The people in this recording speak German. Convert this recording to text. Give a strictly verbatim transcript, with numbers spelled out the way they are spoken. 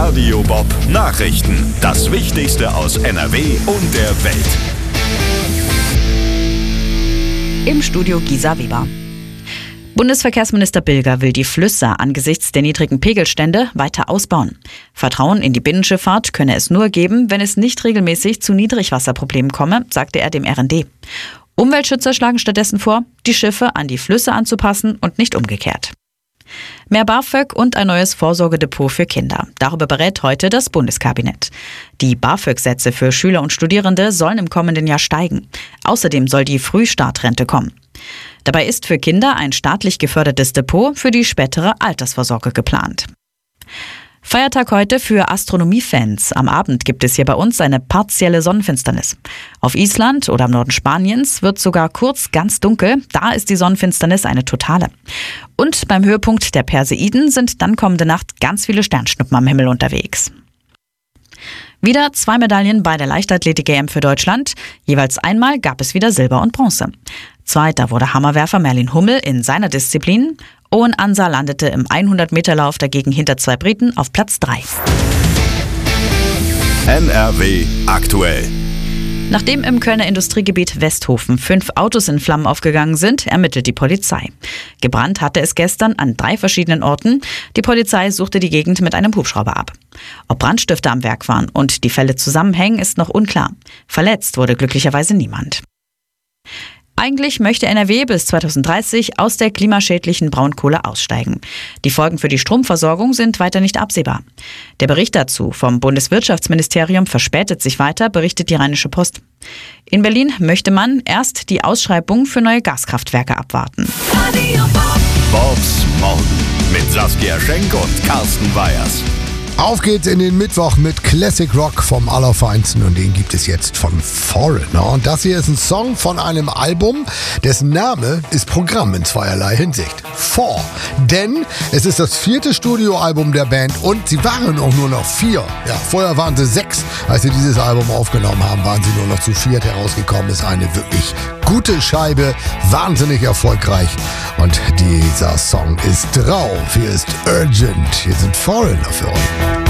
Radio Bob Nachrichten. Das Wichtigste aus N R W und der Welt. Im Studio Gisa Weber. Bundesverkehrsminister Bilger will die Flüsse angesichts der niedrigen Pegelstände weiter ausbauen. Vertrauen in die Binnenschifffahrt könne es nur geben, wenn es nicht regelmäßig zu Niedrigwasserproblemen komme, sagte er dem R N D. Umweltschützer schlagen stattdessen vor, die Schiffe an die Flüsse anzupassen und nicht umgekehrt. Mehr BAföG und ein neues Vorsorgedepot für Kinder. Darüber berät heute das Bundeskabinett. Die BAföG-Sätze für Schüler und Studierende sollen im kommenden Jahr steigen. Außerdem soll die Frühstartrente kommen. Dabei ist für Kinder ein staatlich gefördertes Depot für die spätere Altersvorsorge geplant. Feiertag heute für Astronomiefans. Am Abend gibt es hier bei uns eine partielle Sonnenfinsternis. Auf Island oder im Norden Spaniens wird sogar kurz ganz dunkel. Da ist die Sonnenfinsternis eine totale. Und beim Höhepunkt der Perseiden sind dann kommende Nacht ganz viele Sternschnuppen am Himmel unterwegs. Wieder zwei Medaillen bei der Leichtathletik-E M für Deutschland. Jeweils einmal gab es wieder Silber und Bronze. Zweiter wurde Hammerwerfer Merlin Hummel in seiner Disziplin. Owen Ansa landete im hundert-Meter-Lauf dagegen hinter zwei Briten auf Platz drei. N R W aktuell. Nachdem im Kölner Industriegebiet Westhofen fünf Autos in Flammen aufgegangen sind, ermittelt die Polizei. Gebrannt hatte es gestern an drei verschiedenen Orten. Die Polizei suchte die Gegend mit einem Hubschrauber ab. Ob Brandstifter am Werk waren und die Fälle zusammenhängen, ist noch unklar. Verletzt wurde glücklicherweise niemand. Eigentlich möchte N R W bis zweitausenddreißig aus der klimaschädlichen Braunkohle aussteigen. Die Folgen für die Stromversorgung sind weiter nicht absehbar. Der Bericht dazu vom Bundeswirtschaftsministerium verspätet sich weiter, berichtet die Rheinische Post. In Berlin möchte man erst die Ausschreibung für neue Gaskraftwerke abwarten. Bobs Morgen mit Saskia Schenk und Carsten Weyers. Auf geht's in den Mittwoch mit Classic Rock vom Allerfeinsten und den gibt es jetzt von Foreigner. Und das hier ist ein Song von einem Album, dessen Name ist Programm in zweierlei Hinsicht. Four. Denn es ist das vierte Studioalbum der Band und sie waren auch nur noch vier. Ja, vorher waren sie sechs. Als sie dieses Album aufgenommen haben, waren sie nur noch zu viert. Herausgekommen ist eine wirklich gute Scheibe, wahnsinnig erfolgreich. Und dieser Song ist drauf. Hier ist Urgent. Hier sind Foreigner für euch.